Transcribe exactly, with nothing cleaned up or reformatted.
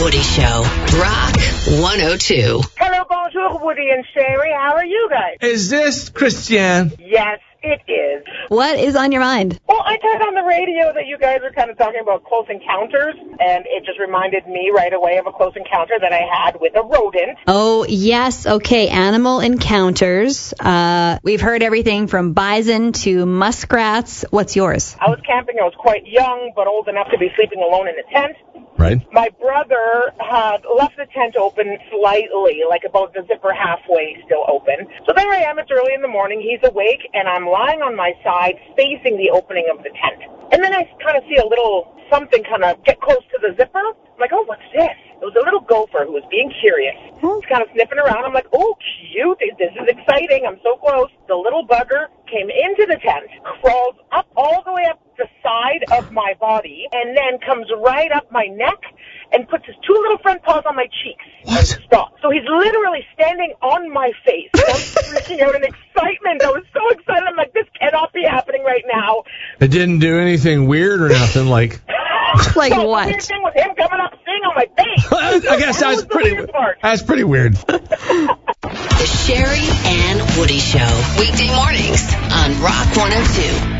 Woody Show. Rock one oh two. Hello, bonjour, Woody and Sherry. How are you guys? Is this Christian? Yes, it is. What is on your mind? Well, I heard on the radio that you guys were kind of talking about close encounters, and it just reminded me right away of a close encounter that I had with a rodent. Oh, yes. Okay, animal encounters. Uh, we've heard everything from bison to muskrats. What's yours? I was camping. I was quite young, but old enough to be sleeping alone in a tent. Right. My brother had left the tent open slightly, like about the zipper halfway still open. So there I am, it's early in the morning, he's awake, and I'm lying on my side facing the opening of the tent. And then I kind of see a little something kind of get close to the zipper. I'm like, oh, what's this? It was a little gopher who was being curious. He's kind of sniffing around. I'm like, oh, cute. This is exciting. I'm so close. The little bugger came into the tent, crawls up all the way up the side of my body, and then comes right up my neck and puts his two little front paws on my cheeks. What? And stops. So he's literally standing on my face. I'm freaking out in excitement. I was so excited. I'm like, this cannot be happening right now. It didn't do anything weird or nothing like... Like so what? The weird thing was him coming up sitting on my face. I guess that's that was pretty... the part. That's pretty weird. The Sherry and Woody Show. Weekday mornings on Rock one oh two.